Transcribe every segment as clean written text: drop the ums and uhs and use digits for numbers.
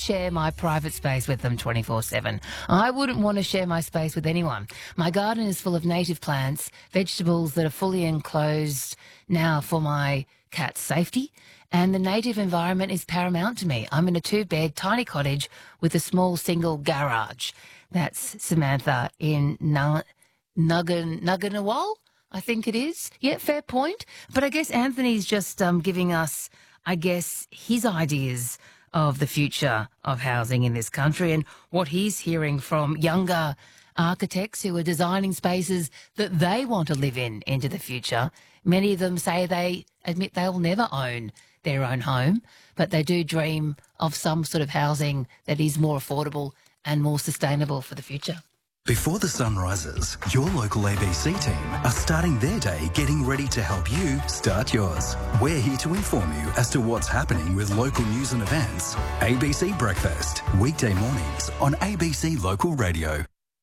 share my private space with them 24/7. I wouldn't want to share my space with anyone. My garden is full of native plants, vegetables that are fully enclosed now for my cat's safety, and the native environment is paramount to me. I'm in a 2-bed tiny cottage with a small single garage. That's Samantha in Nugganawal, I think it is. Yeah, fair point. But I guess Anthony's just giving us, his ideas of the future of housing in this country and what he's hearing from younger architects who are designing spaces that they want to live in into the future. Many of them say they admit they'll never own their own home, but they do dream of some sort of housing that is more affordable and more sustainable for the future. Before the sun rises, your local ABC team are starting their day getting ready to help you start yours. We're here to inform you as to what's happening with local news and events. ABC Breakfast, weekday mornings on ABC Local Radio.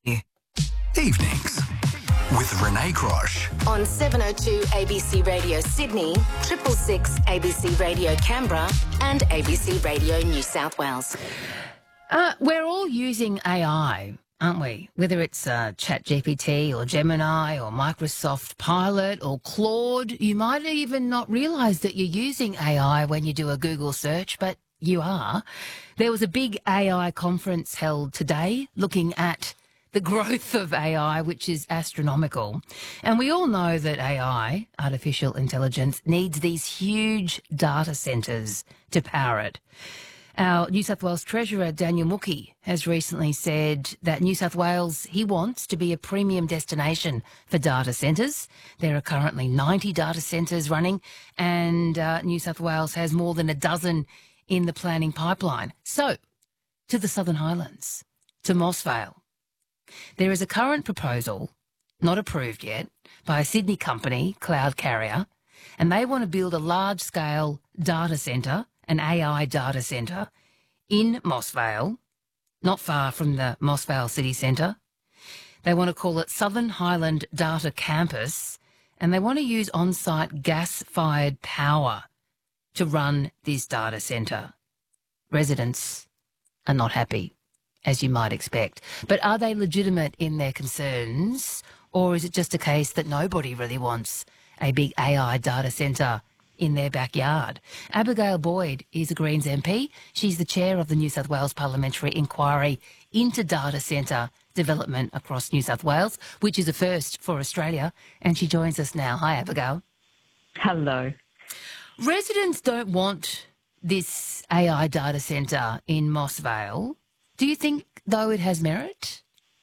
Evenings with Renee Crosh. On 702 ABC Radio Sydney, 666 ABC Radio Canberra and ABC Radio New South Wales. We're all using AI, aren't we? Whether it's ChatGPT or Gemini or Microsoft Pilot or Claude, you might even not realise that you're using AI when you do a Google search, but you are. There was a big AI conference held today looking at the growth of AI, which is astronomical. And we all know that AI, artificial intelligence, needs these huge data centres to power it. Our New South Wales Treasurer, Daniel Mookhey, has recently said that New South Wales, he wants to be a premium destination for data centres. There are currently 90 data centres running, and New South Wales has more than a dozen in the planning pipeline. So, to the Southern Highlands, to Moss Vale. There is a current proposal, not approved yet, by a Sydney company, Cloud Carrier, and they want to build a large-scale data centre, an AI data centre, in Moss Vale, not far from the Moss Vale City Centre. They want to call it Southern Highland Data Campus, and they want to use on-site gas-fired power to run this data centre. Residents are not happy, as you might expect. But are they legitimate in their concerns, or is it just a case that nobody really wants a big AI data centre in their backyard? Abigail Boyd is a Greens MP. She's the chair of the New South Wales Parliamentary Inquiry into Data Centre Development across New South Wales, which is a first for Australia, and she joins us now. Hi, Abigail. Hello. Residents don't want this AI data centre in Moss Vale. Do you think, though, it has merit?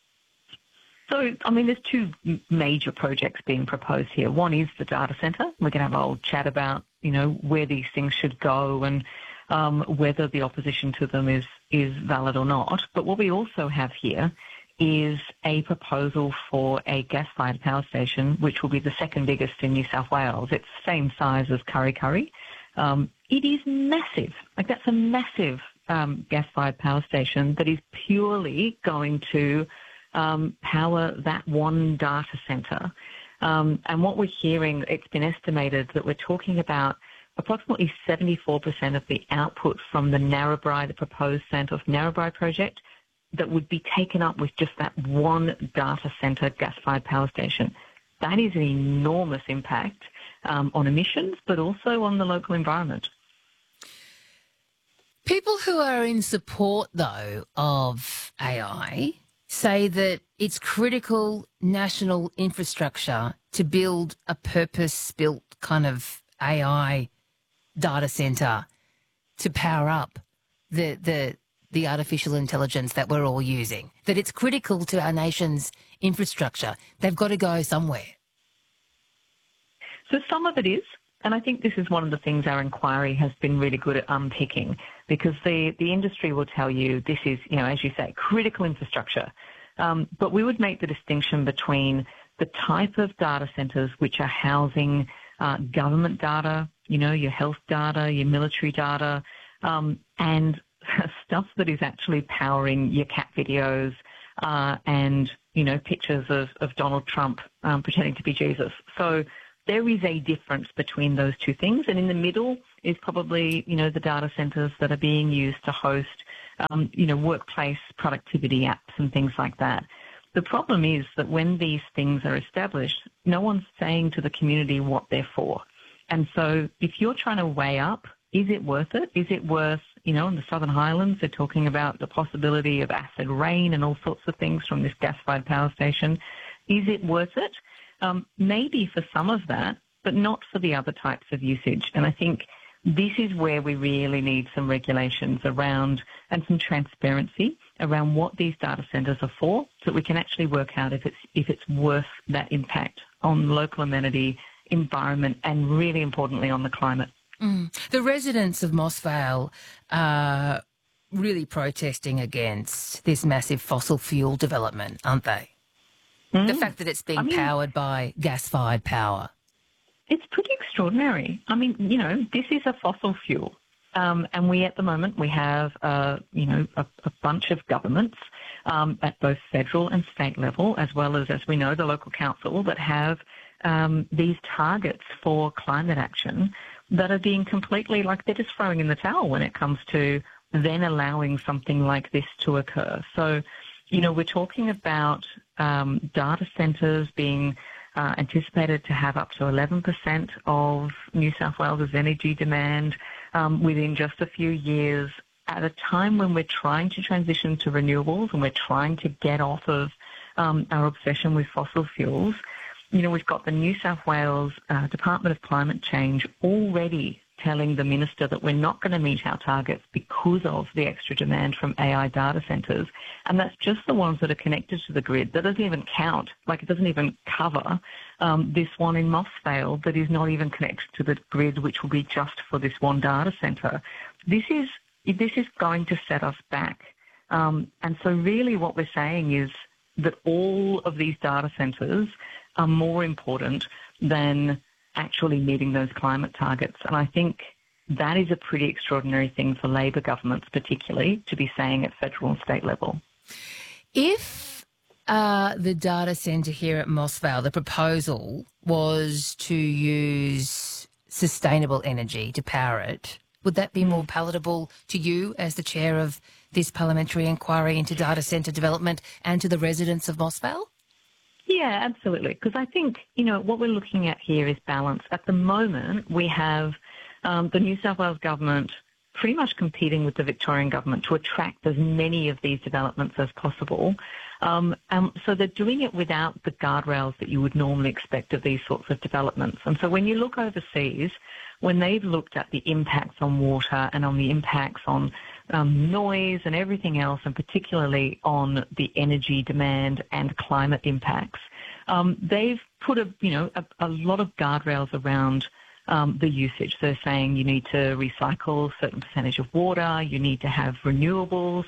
So, there's two major projects being proposed here. One is the data centre. We're going to have a whole chat about, where these things should go and whether the opposition to them is valid or not. But what we also have here is a proposal for a gas-fired power station, which will be the second biggest in New South Wales. It's the same size as Kurri Kurri. It is massive. That's a massive gas-fired power station that is purely going to power that one data centre. And what we're hearing, it's been estimated that we're talking about approximately 74% of the output from the Narrabri, the proposed Santos Narrabri project, that would be taken up with just that one data centre gas-fired power station. That is an enormous impact on emissions, but also on the local environment. People who are in support, though, of AI say that it's critical national infrastructure to build a purpose-built kind of AI data centre to power up the artificial intelligence that we're all using, that it's critical to our nation's infrastructure. They've got to go somewhere. So some of it is, and I think this is one of the things our inquiry has been really good at unpicking, because the industry will tell you this is, as you say, critical infrastructure. But we would make the distinction between the type of data centres which are housing government data, your health data, your military data, and stuff that is actually powering your cat videos and, pictures of Donald Trump pretending to be Jesus. So there is a difference between those two things. And in the middle is probably, the data centres that are being used to host workplace productivity apps and things like that. The problem is that when these things are established, no one's saying to the community what they're for. And so if you're trying to weigh up, is it worth it? Is it worth, in the Southern Highlands, they're talking about the possibility of acid rain and all sorts of things from this gas-fired power station. Is it worth it? Maybe for some of that, but not for the other types of usage. And I think this is where we really need some regulations around and some transparency around what these data centres are for, so that we can actually work out if it's worth that impact on local amenity, environment, and really importantly on the climate. The residents of Moss Vale are really protesting against this massive fossil fuel development, aren't they? The fact that it's being powered by gas-fired power. It's pretty extraordinary. I mean, this is a fossil fuel. And at the moment, we have, a bunch of governments at both federal and state level, as well as we know, the local council that have these targets for climate action that are being completely, they're just throwing in the towel when it comes to then allowing something like this to occur. So, we're talking about data centres being anticipated to have up to 11% of New South Wales' energy demand within just a few years, at a time when we're trying to transition to renewables and we're trying to get off of our obsession with fossil fuels. We've got the New South Wales Department of Climate Change already telling the minister that we're not going to meet our targets because of the extra demand from AI data centres. And that's just the ones that are connected to the grid. That doesn't even count. It doesn't even cover this one in Moss Vale that is not even connected to the grid, which will be just for this one data centre. This is going to set us back. And so really what we're saying is that all of these data centres are more important than actually meeting those climate targets. And I think that is a pretty extraordinary thing for Labor governments particularly to be saying at federal and state level. If the data centre here at Moss Vale, the proposal was to use sustainable energy to power it, would that be more palatable to you as the chair of this parliamentary inquiry into data centre development and to the residents of Moss Vale? Yeah, absolutely. Because I think, what we're looking at here is balance. At the moment, we have the New South Wales government pretty much competing with the Victorian government to attract as many of these developments as possible. And so they're doing it without the guardrails that you would normally expect of these sorts of developments. And so when you look overseas, when they've looked at the impacts on water and on the impacts on noise and everything else, and particularly on the energy demand and climate impacts, they've put a lot of guardrails around the usage. They're saying you need to recycle a certain percentage of water, you need to have renewables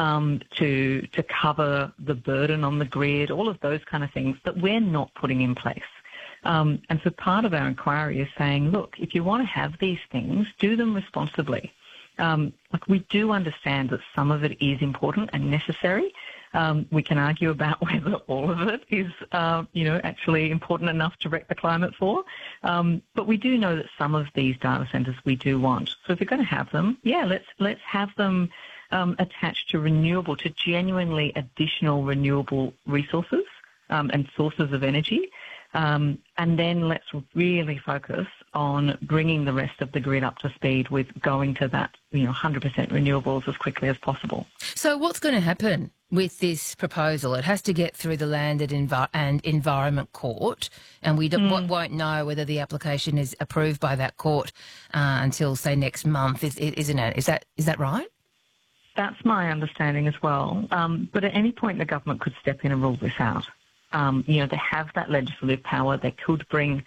to cover the burden on the grid, all of those kind of things that we're not putting in place. And so part of our inquiry is saying, look, if you want to have these things, do them responsibly. We do understand that some of it is important and necessary. We can argue about whether all of it is, actually important enough to wreck the climate for. But we do know that some of these data centres we do want. So if you're going to have them, let's have them attached to genuinely additional renewable resources and sources of energy. And then let's really focus on bringing the rest of the grid up to speed with going to that, 100% renewables as quickly as possible. So what's going to happen with this proposal? It has to get through the Land and Environment Court, and we won't know whether the application is approved by that court until, say, next month, isn't it? Is that right? That's my understanding as well. But at any point, the government could step in and rule this out. They have that legislative power. They could bring,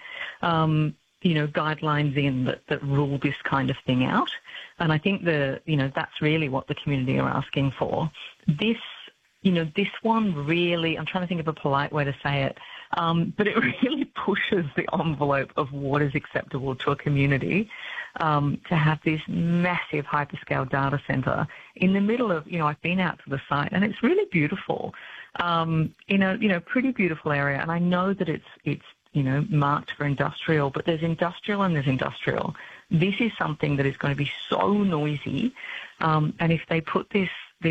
guidelines in that rule this kind of thing out. And I think that's really what the community are asking for. This one really, I'm trying to think of a polite way to say it, but it really pushes the envelope of what is acceptable to a community to have this massive hyperscale data centre in the middle of, I've been out to the site and it's really beautiful. Pretty beautiful area. And I know that it's marked for industrial, but there's industrial and there's industrial. This is something that is going to be so noisy. And if they put this